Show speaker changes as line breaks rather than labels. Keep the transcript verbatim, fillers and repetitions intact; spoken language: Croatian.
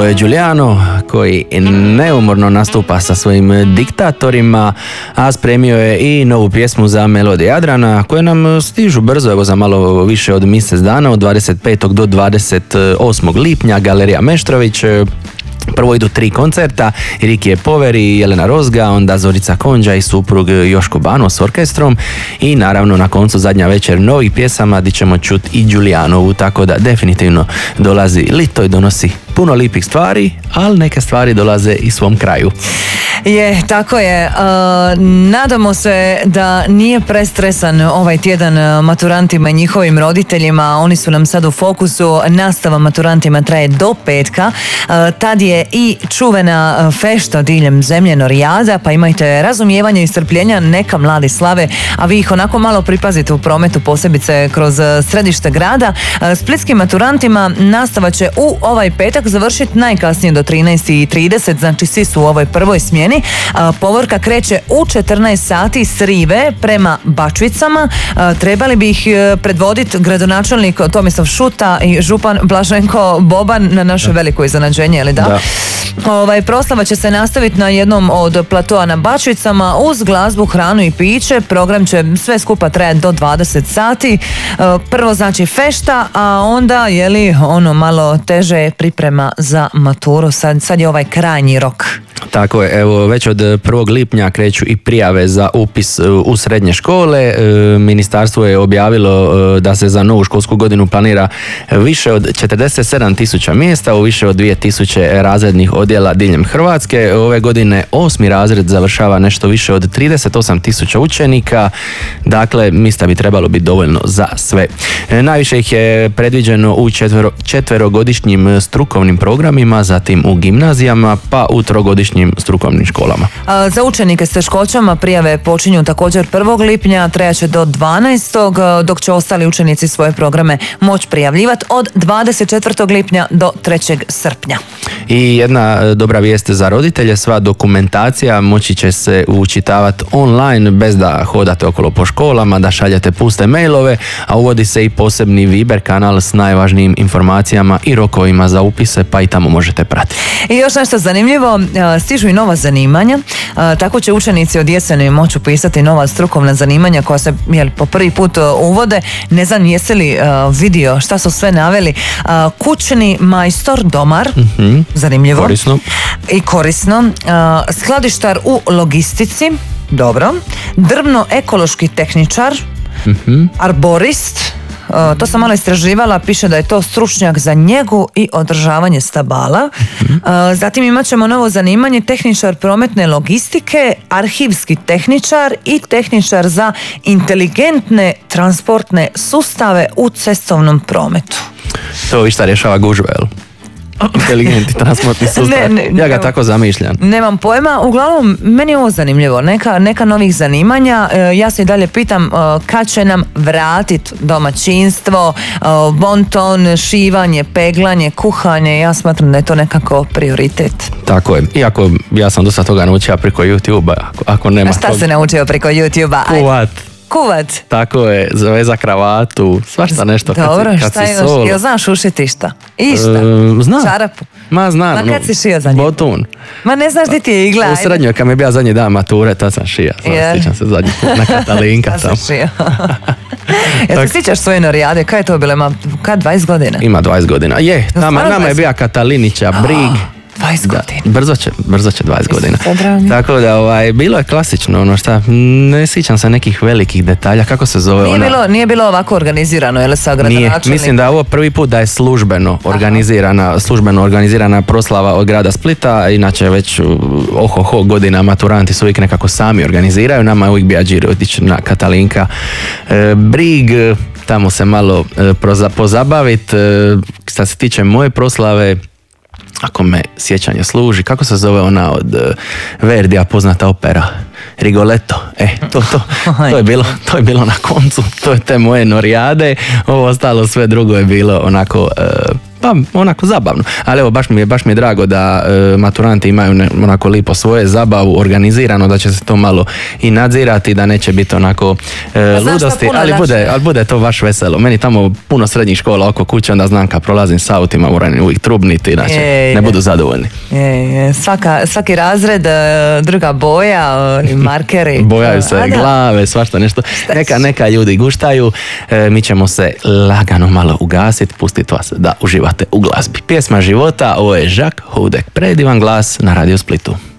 Giuliano, koji neumorno nastupa sa svojim diktatorima, a spremio je i novu pjesmu za Melodije Jadrana, koje nam stižu brzo, evo za malo više od mjesec dana, od dvadeset petog do dvadeset osmog lipnja, Galerija Meštrović. Prvo idu tri koncerta, Rikije Poveri, Jelena Rozga, onda Zorica Konđa i suprug Joško Bano s orkestrom i naravno na koncu zadnja večer novih pjesama gdje ćemo čuti i Giulianovu, tako da definitivno dolazi lito i donosi puno lipih stvari, ali neke stvari dolaze i svom kraju.
Je, tako je. Uh, nadamo se da nije prestresan ovaj tjedan maturantima i njihovim roditeljima. Oni su nam sad u fokusu. Nastava maturantima traje do petka. Uh, tad je i čuvena fešta diljem zemlje Norijada, pa imajte razumijevanje i strpljenja, neka mladi slave, a vi ih onako malo pripazite u prometu, posebice kroz središte grada. Uh, splitskim maturantima nastava će u ovaj petak završiti najkasnije do trinaest i trideset, znači svi su u ovoj prvoj smjeni. Povorka kreće u četrnaest sati s Rive prema Bačvicama. Trebali bi ih predvoditi gradonačelnik Tomislav Šuta i župan Blaženko Boban, na naše veliko iznenađenje, je li da? Da. Ovaj, proslava će se nastaviti na jednom od platoa na Bačvicama uz glazbu, hranu i piće. Program će sve skupa trajati do dvadeset sati. Prvo znači fešta, a onda je li ono malo teže priprema za maturu. Sad, sad je ovaj krajnji rok.
Tako je, evo već od prvog lipnja kreću i prijave za upis u srednje škole. Ministarstvo je objavilo da se za novu školsku godinu planira više od četrdeset sedam tisuća mjesta u više od dvije tisuće razrednih odjela diljem Hrvatske. Ove godine osmi razred završava nešto više od trideset osam tisuća učenika, dakle mjesta bi trebalo biti dovoljno za sve. Najviše ih je predviđeno u četvero, četverogodišnjim strukovnim programima, zatim u gimnazijama, pa u trogodišnjim strukovnim školama.
A, za učenike s teškoćama prijave počinju također prvog lipnja, trajaće do dvanaestog dok će ostali učenici svoje programe moći prijavljivati od dvadeset četvrtog lipnja do trećeg srpnja.
I jedna dobra vijest za roditelje, sva dokumentacija moći će se učitavati online bez da hodate okolo po školama, da šaljete puste mailove, a uvodi se i posebni Viber kanal s najvažnijim informacijama i rokovima za upise, pa i tamo možete pratiti.
I još nešto zanimljivo, stižu i nova zanimanja, tako će učenici od jeseni moći upisati nova strukovna zanimanja koja se jel, po prvi put uvode. Ne znam jesi li vidio šta su sve naveli. Kućni majstor, domar, mm-hmm. zanimljivo.
Korisno.
I korisno. Skladištar u logistici, dobro. Drvno-ekološki tehničar, mm-hmm. arborist, Uh, to sam malo istraživala, piše da je to stručnjak za njegu i održavanje stabala. Uh, zatim imat ćemo novo zanimanje tehničar prometne logistike, arhivski tehničar i tehničar za inteligentne transportne sustave u cestovnom prometu.
To vi šta rješava gužve, jel? Inteligentni transportni sustav. Ne, ne, ja ga ne, tako zamišljam.
Nemam pojma, uglavnom meni je ovo zanimljivo, neka, neka novih zanimanja. E, ja se i dalje pitam e, kad će nam vratiti domaćinstvo, e, bonton, šivanje, peglanje, kuhanje. Ja smatram da je to nekako prioritet.
Tako je, iako ja sam dosta toga naučio preko YouTube-a. Ako, ako nema
A šta
tog...
se naučio preko YouTube-a?
Kuvat.
Kuvat.
Tako je, zaveza kravatu, svašta nešto.
Dobro,
kad si, kad
šta
si
još? Jel znaš ušiti šta? Išta?
E, znam.
Čarapu?
Ma znam.
Ma kad
no,
si šio za njega?
Botun.
Ma ne znaš di ti je igla.
U srednjoj, kad mi je bio zadnji dan mature, tad sam šija. Znam, sjećam se zadnji put na Katalinka.
Kad sam šio. Jel se sjećaš svoje Norijade? Kaj je to bilo? Ima kad dvadeset godina?
Ima dvadeset godina. Je, nama, nama je bio Katalinića, Brig.
dvadeset godina.
Da, brzo će, brzo će dvadeset godina. Tako da, ovaj, bilo je klasično, ono šta, ne sjećam se nekih velikih detalja, kako se zove
nije
ona...
Bilo, nije bilo ovako organizirano, je li sa gradonačelnikom?
Nije, mislim da je ovo prvi put da je službeno organizirana, Aha. službeno organizirana proslava od grada Splita, inače već ohoho godina maturanti su uvijek nekako sami organiziraju, nama je uvijek bija džir otići na Katalinka. E, Brig, tamo se malo e, proza, pozabaviti, e, što se tiče moje proslave, ako me sjećanje služi, kako se zove ona od uh, Verdija poznata opera Rigoletto, e, to, to, to, je bilo, to je bilo na koncu, to je te moje Norijade, ovo ostalo sve drugo je bilo onako uh, pa onako zabavno. Ali evo, baš mi je, baš mi je drago da e, maturanti imaju ne, onako lipo svoje zabavu organizirano, da će se to malo i nadzirati, da neće biti onako e, ludosti, ali bude, ali bude to baš veselo. Meni tamo puno srednjih škola oko kuće, onda znam kad prolazim s autima, moram uvijek trubniti, inače je, ne budu zadovoljni.
Je, je. Svaka, svaki razred, druga boja, markeri.
Bojaju se da. glave, svašta nešto. Neka, neka ljudi guštaju, e, mi ćemo se lagano malo ugasiti, pustiti vas da uživate u glazbi. Pjesma života, ovo je Žak Houdek, predivan glas na Radio Splitu.